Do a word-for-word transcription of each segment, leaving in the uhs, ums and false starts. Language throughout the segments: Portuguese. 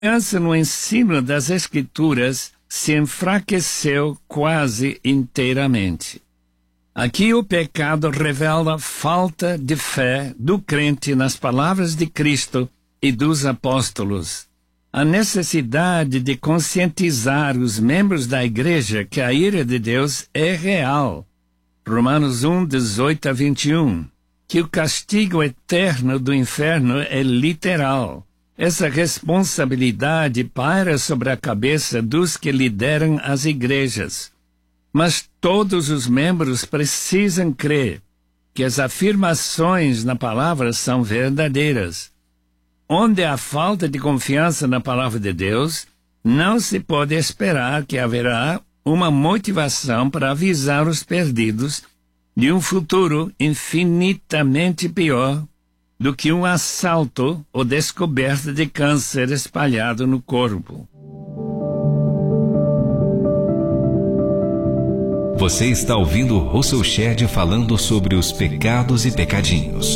confiança no ensino das Escrituras se enfraqueceu quase inteiramente. Aqui o pecado revela falta de fé do crente nas palavras de Cristo e dos apóstolos. A necessidade de conscientizar os membros da igreja que a ira de Deus é real. Romanos um, dezoito a vinte e um. Que o castigo eterno do inferno é literal. Essa responsabilidade paira sobre a cabeça dos que lideram as igrejas. Mas todos os membros precisam crer que as afirmações na palavra são verdadeiras. Onde há falta de confiança na palavra de Deus, não se pode esperar que haverá uma motivação para avisar os perdidos de um futuro infinitamente pior do que um assalto ou descoberta de câncer espalhado no corpo. Você está ouvindo Russell Shedd falando sobre os pecados e pecadinhos.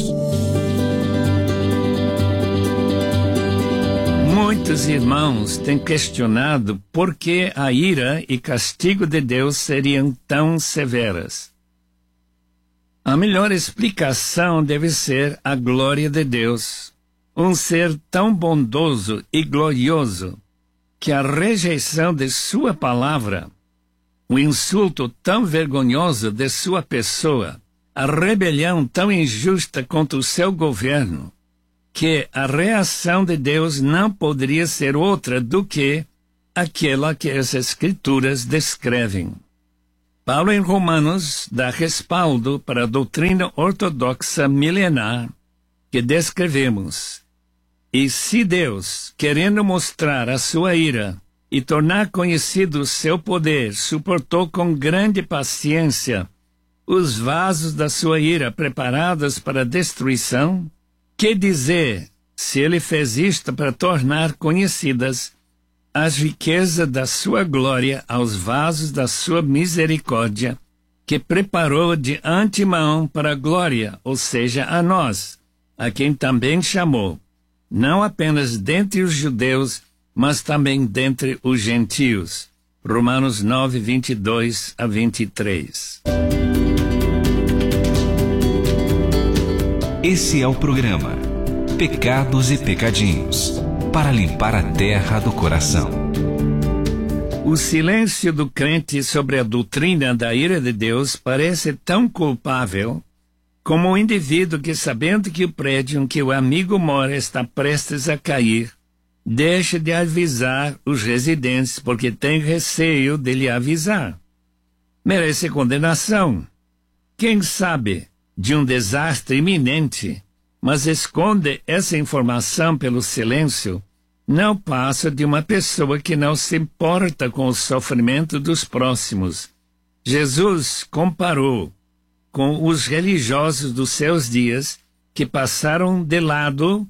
Muitos irmãos têm questionado por que a ira e castigo de Deus seriam tão severas. A melhor explicação deve ser a glória de Deus, um ser tão bondoso e glorioso que a rejeição de sua palavra, o insulto tão vergonhoso de sua pessoa, a rebelião tão injusta contra o seu governo, que a reação de Deus não poderia ser outra do que aquela que as Escrituras descrevem. Paulo em Romanos dá respaldo para a doutrina ortodoxa milenar que descrevemos. E se Deus, querendo mostrar a sua ira e tornar conhecido o seu poder, suportou com grande paciência os vasos da sua ira preparados para a destruição, que dizer se ele fez isto para tornar conhecidas as riquezas da sua glória aos vasos da sua misericórdia, que preparou de antemão para a glória, ou seja, a nós, a quem também chamou, não apenas dentre os judeus, mas também dentre os gentios. Romanos nove, vinte e dois a vinte e três. Esse é o programa Pecados e Pecadinhos, para limpar a terra do coração. O silêncio do crente sobre a doutrina da ira de Deus parece tão culpável como o indivíduo que, sabendo que o prédio em que o amigo mora está prestes a cair, deixa de avisar os residentes porque tem receio de lhe avisar. Merece condenação. Quem sabe de um desastre iminente, mas esconde essa informação pelo silêncio, não passa de uma pessoa que não se importa com o sofrimento dos próximos. Jesus comparou com os religiosos dos seus dias que passaram de lado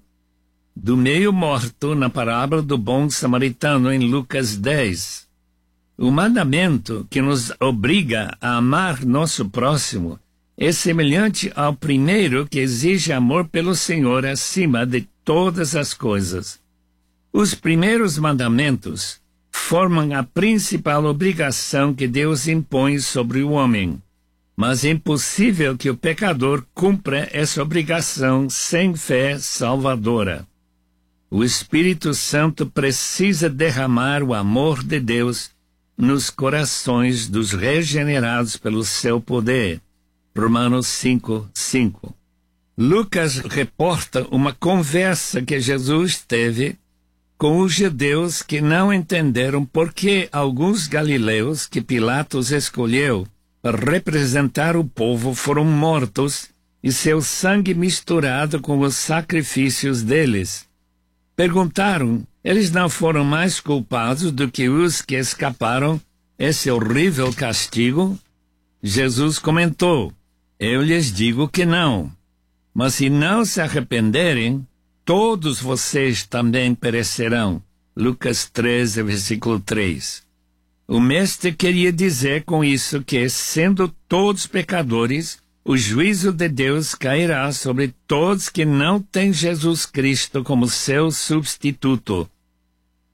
do meio morto na parábola do bom samaritano em Lucas dez. O mandamento que nos obriga a amar nosso próximo é semelhante ao primeiro que exige amor pelo Senhor acima de todas as coisas. Os primeiros mandamentos formam a principal obrigação que Deus impõe sobre o homem, mas é impossível que o pecador cumpra essa obrigação sem fé salvadora. O Espírito Santo precisa derramar o amor de Deus nos corações dos regenerados pelo seu poder. Romanos cinco, cinco. Lucas reporta uma conversa que Jesus teve com os judeus que não entenderam por que alguns galileus que Pilatos escolheu para representar o povo foram mortos e seu sangue misturado com os sacrifícios deles. Perguntaram, eles não foram mais culpados do que os que escaparam esse horrível castigo? Jesus comentou, eu lhes digo que não, mas se não se arrependerem, todos vocês também perecerão. Lucas treze, versículo três. O mestre queria dizer com isso que, sendo todos pecadores, o juízo de Deus cairá sobre todos que não têm Jesus Cristo como seu substituto,